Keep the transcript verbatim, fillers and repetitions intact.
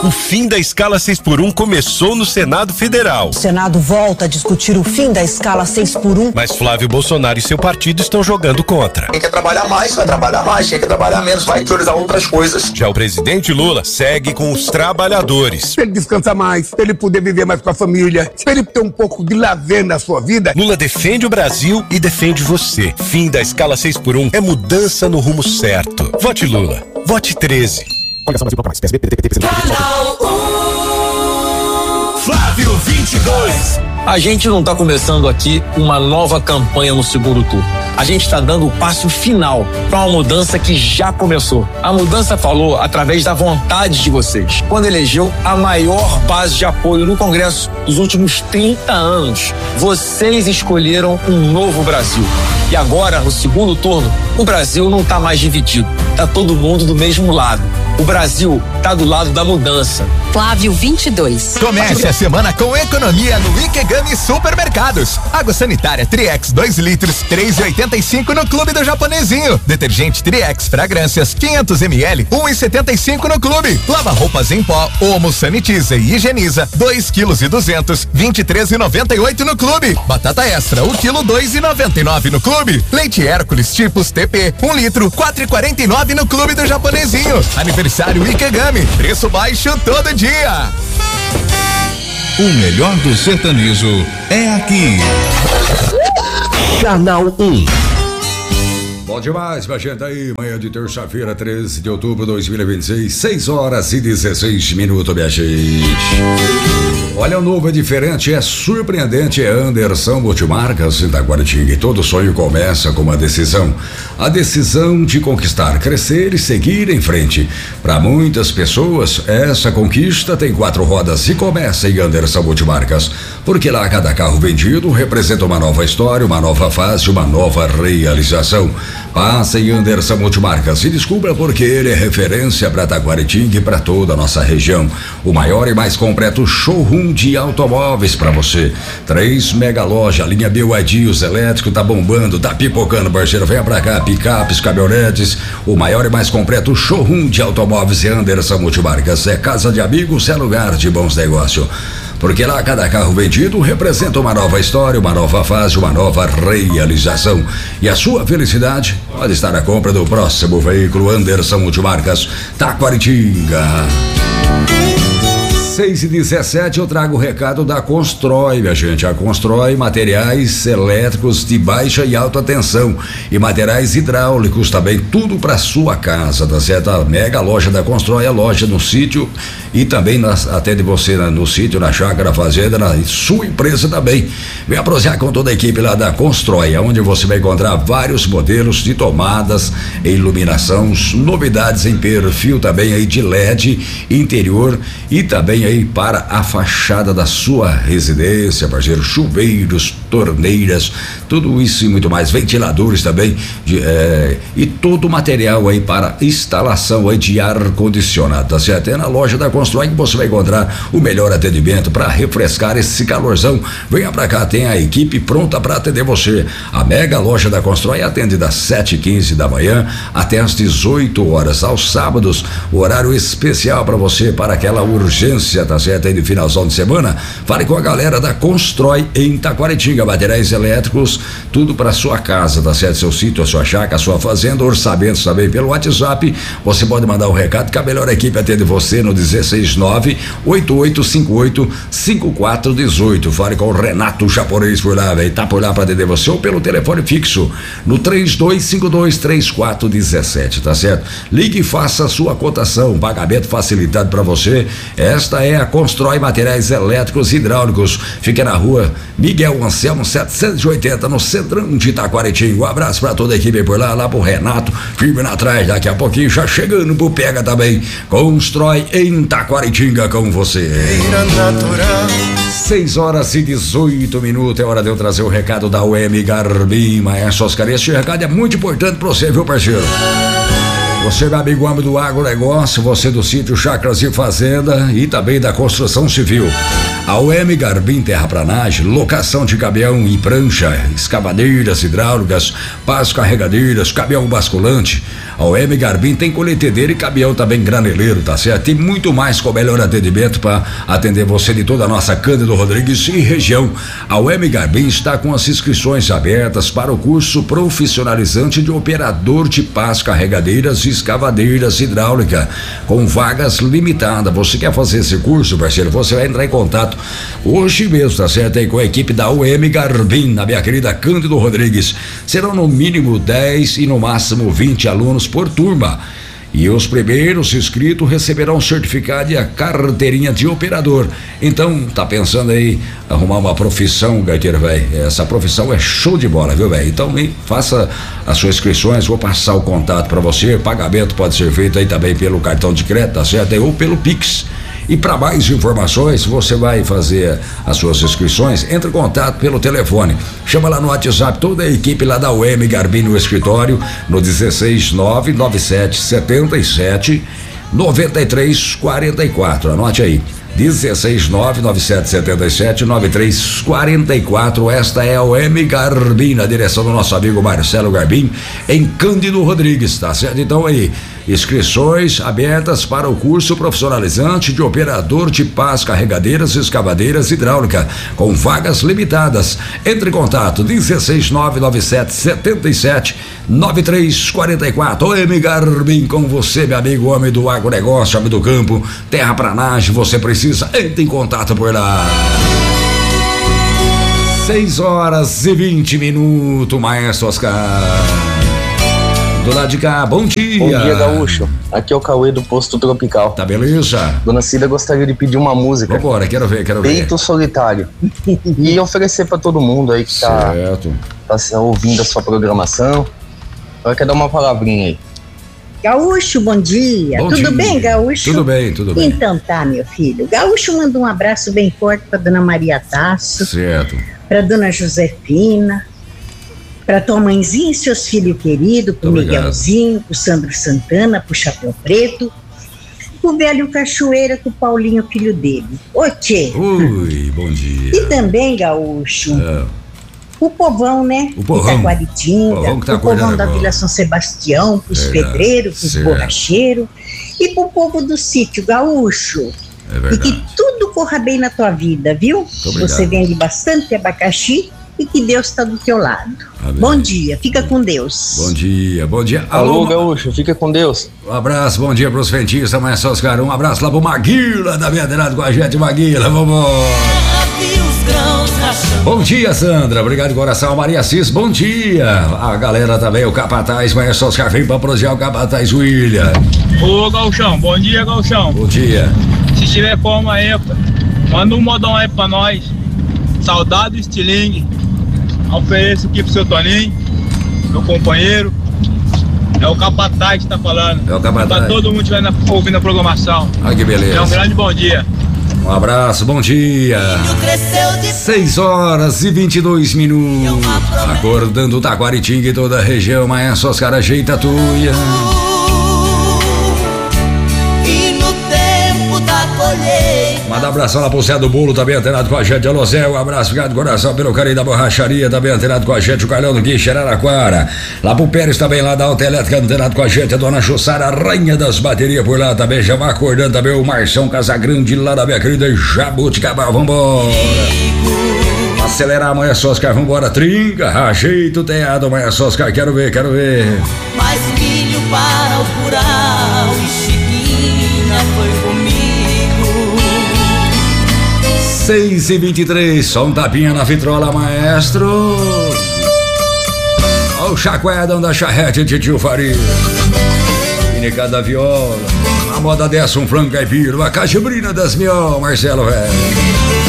O fim da escala seis por um começou no Senado Federal. O Senado volta a discutir o fim da escala seis por um. Mas Flávio Bolsonaro e seu partido estão jogando contra. Quem quer trabalhar mais, vai trabalhar mais. Quem quer trabalhar menos, vai priorizar outras coisas. Já o presidente Lula segue com os trabalhadores. Se ele descansar mais, se ele poder viver mais com a família, se ele ter um pouco de lazer na sua vida. Lula defende o Brasil e defende você. Fim da escala seis por um é mudança no rumo certo. Vote Lula. Vote treze. Flávio vinte e dois. A gente não está começando aqui uma nova campanha no segundo turno. A gente está dando o passo final para uma mudança que já começou. A mudança falou através da vontade de vocês, quando elegeu a maior base de apoio no Congresso dos últimos trinta anos. Vocês escolheram um novo Brasil. E agora, no segundo turno, o Brasil não está mais dividido. Está todo mundo do mesmo lado. O Brasil está do lado da mudança. Flávio vinte e dois. Comece a semana com economia no Ikegami Supermercados. Água sanitária Triex dois litros, três e oitenta e cinco no Clube do Japonesinho. Detergente Triex Fragrâncias quinhentos mililitros, um e setenta e cinco no Clube. Lava roupas em pó, Omo sanitiza e higieniza, dois quilos e duzentos, vinte e três e noventa e oito no Clube. Batata extra, o quilo dois e noventa e nove no Clube. Leite Hércules tipos T P, um litro, quatro e quarenta e nove no Clube do Japonesinho. Aniversário Ikegami, preço baixo todo dia. O melhor do sertanejo é aqui. Canal um. Bom demais, minha gente aí, manhã de terça-feira, treze de outubro de dois mil e vinte e seis, seis horas e dezesseis minutos, minha gente. Olha, o novo é diferente, é surpreendente, é Anderson Multimarcas em Taquaritinga. E todo sonho começa com uma decisão. A decisão de conquistar, crescer e seguir em frente. Para muitas pessoas, essa conquista tem quatro rodas e começa em Anderson Multimarcas. Porque lá cada carro vendido representa uma nova história, uma nova fase, uma nova realização. Passa em Anderson Multimarcas e descubra porque ele é referência para Taquaritinga e para toda a nossa região. O maior e mais completo showroom de automóveis para você. Três mega loja, a linha B Y D, os elétricos tá bombando, tá pipocando, parceiro. Venha pra cá, picapes, caminhonetes. O maior e mais completo showroom de automóveis é Anderson Multimarcas. É casa de amigos, é lugar de bons negócios. Porque lá cada carro vendido representa uma nova história, uma nova fase, uma nova realização. E a sua felicidade pode estar na compra do próximo veículo Anderson Multimarcas, Taquaritinga. seis e dezessete, eu trago o recado da Constrói, minha gente. A Constrói materiais elétricos de baixa e alta tensão e materiais hidráulicos também, tudo para sua casa, tá certo? A mega loja da Constrói é loja no sítio e também nas, atende você na, no sítio, na chácara, na fazenda, na sua empresa também. Vem aproximar com toda a equipe lá da Constrói, onde você vai encontrar vários modelos de tomadas, iluminação, novidades em perfil também aí de L E D, interior e também aí para a fachada da sua residência, parceiro, chuveiros, torneiras, tudo isso e muito mais, ventiladores também de, é, e todo o material aí para instalação aí de ar condicionado, tá certo? É na loja da Constrói que você vai encontrar o melhor atendimento para refrescar esse calorzão. Venha pra cá, tem a equipe pronta para atender você. A mega loja da Constrói atende das sete e quinze da manhã até às dezoito horas aos sábados, horário especial para você, para aquela urgência, tá certo? Aí de finalzão de semana, fale com a galera da Constrói em Taquaritinga, materiais elétricos, tudo para sua casa, tá certo? Seu sítio, a sua chácara, a sua fazenda, orçamentos também pelo WhatsApp. Você pode mandar um recado que a melhor equipe atende você no dezesseis nove oito oito cinco oito cinco quatro um oito. Fale com o Renato Japonês por lá, velho. Tá por lá para atender você ou pelo telefone fixo no três dois cinco dois três quatro um sete, tá certo? Ligue e faça a sua cotação, pagamento facilitado para você. Esta é a Constrói Materiais Elétricos e Hidráulicos. Fica na rua Miguel Anselmo setecentos e oitenta, no centrão de Taquaritinga. Um abraço para toda a equipe por lá, lá pro Renato, firme na trás, daqui a pouquinho já chegando pro Pega também. Constrói em Taquaritinga com você. seis horas e dezoito minutos, é hora de eu trazer o recado da U M Garbim, Maestro Oscar. Esse recado é muito importante pra você, viu, parceiro? Você, meu amigo, homem do agronegócio, você do sítio, chácaras e fazenda e também da construção civil. A U E M Garbim Terraplanagem, locação de caminhão e prancha, escavadeiras hidráulicas, pás carregadeiras, caminhão basculante. A U E M Garbim tem colhetedeira e caminhão também graneleiro, tá certo? Tem muito mais com o melhor atendimento para atender você de toda a nossa Cândido Rodrigues e região. A U E M Garbim está com as inscrições abertas para o curso profissionalizante de operador de pás carregadeiras e escavadeiras hidráulica, com vagas limitadas. Você quer fazer esse curso, parceiro? Você vai entrar em contato hoje mesmo, tá certo? Aí com a equipe da U E M Garbim, na minha querida Cândido Rodrigues. Serão no mínimo dez e no máximo vinte alunos por turma. E os primeiros inscritos receberão um certificado e a carteirinha de operador. Então, tá pensando aí arrumar uma profissão, gaiteiro, velho? Essa profissão é show de bola, viu, velho? Então, hein, faça as suas inscrições, vou passar o contato para você. Pagamento pode ser feito aí também pelo cartão de crédito, tá certo? Ou pelo Pix. E para mais informações, você vai fazer as suas inscrições, entre em contato pelo telefone. Chama lá no WhatsApp toda a equipe lá da U E M Garbim no escritório, no dezesseis nove nove sete sete sete nove três quatro quatro. Anote aí. dezesseis nove nove sete sete sete nove três quatro quatro. Esta é a U E M Garbim, na direção do nosso amigo Marcelo Garbim, em Cândido Rodrigues, tá certo? Então aí, inscrições abertas para o curso profissionalizante de operador de pás carregadeiras e escavadeiras hidráulica, com vagas limitadas. Entre em contato, dezesseis nove nove sete sete sete nove três quatro quatro. U E M Garbim com você, meu amigo, homem do agronegócio, homem do campo, terraplanagem, você precisa. Entre em contato por lá. seis horas e vinte minutos, Maestro Oscar. Do lado de cá, bom dia. Bom dia, Gaúcho. Aqui é o Cauê do Posto Tropical. Tá beleza? Dona Cida gostaria de pedir uma música. Vambora, quero ver, quero ver. Peito Solitário. E oferecer pra todo mundo aí que tá, tá ouvindo a sua programação. Agora quer dar uma palavrinha aí. Gaúcho, bom dia. Bom tudo dia. bem, Gaúcho? Tudo bem, tudo bem. Então tá, meu filho. Gaúcho manda um abraço bem forte pra dona Maria Tasso. Certo. Pra dona Josefina. Pra tua mãezinha e seus filhos queridos, pro Muito Miguelzinho, pro Sandro Santana, pro Chapéu Preto. Pro velho Cachoeira, com o Paulinho, filho dele. Ô, tchê. Ui, bom dia. E também, Gaúcho, É. o povão, né? O povão. Itaquaritinga, O povão que tá o povão acordando da agora. Vila São Sebastião, pros Verdade. pedreiros, pros Certo. borracheiros e pro povo do sítio, Gaúcho. É E verdade. que tudo corra bem na tua vida, viu? obrigado. Você vende bastante abacaxi e que Deus está do teu lado. Amém. Bom dia, fica com Deus. Bom dia, bom dia. Alô, Gaúcho, fica com Deus. Um abraço, bom dia pros frentistas, Maestro Oscar. Um abraço lá pro Maguila, da Verdelado com a gente, Maguila, vamos. Bom dia, Sandra, obrigado de coração. Maria Cis, bom dia. A galera também, o Capataz, Maestro Oscar, vem pra prosear o Capataz William. Ô, Gauchão, bom dia, Gauchão. Bom dia. Se tiver como aí, manda um modão aí pra nós. Saudade Estilingue. Ofereço aqui pro seu Toninho, meu companheiro. É o Capataz que tá falando. É o Capataz. Tá todo mundo estiver ouvindo a programação. Ah, que beleza. É um grande bom dia. Um abraço, bom dia. seis horas e vinte e dois minutos. Acordando Taquaritinga e toda a região, Maestro Oscar, ajeita a tuia. E no tempo da colheita. Manda um abração lá pro Zé do Bolo, também antenado com a gente. Alô, Zé, um abraço, obrigado, coração, pelo carinho da borracharia, também antenado com a gente. O Carlão do Guiche, Araraquara. Lá pro Pérez também, lá da Autoelétrica, antenado com a gente. A dona Jussara, rainha das baterias por lá também. Já vai acordando também o Marção Casagrande, lá da minha querida Jabuticabal. Vambora. Acelerar amanhã, Oscar, vambora. Trinca, ajeita o teado amanhã, Oscar. Quero ver, quero ver. Mais milho para o curau e Chiquinha foi comigo. seis e vinte e três, só um tapinha na vitrola, maestro. Olha o chacoedão da charrete de tio Faria. Pinicada da viola. A moda dessa, um frango caipira. Uma cajibrina das miol, Marcelo, velho.